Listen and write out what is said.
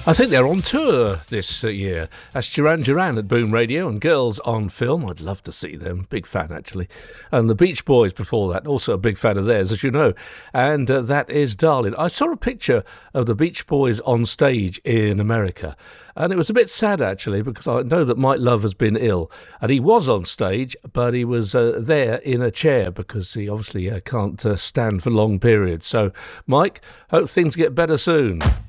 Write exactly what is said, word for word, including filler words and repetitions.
I think they're on tour this uh, year. That's Duran Duran at Boom Radio and Girls on Film. I'd love to see them. Big fan, actually. And the Beach Boys before that. Also a big fan of theirs, as you know. And uh, that is Darling. I saw a picture of the Beach Boys on stage in America. And it was a bit sad, actually, because I know that Mike Love has been ill. And he was on stage, but he was uh, there in a chair because he obviously uh, can't uh, stand for long periods. So, Mike, hope things get better soon.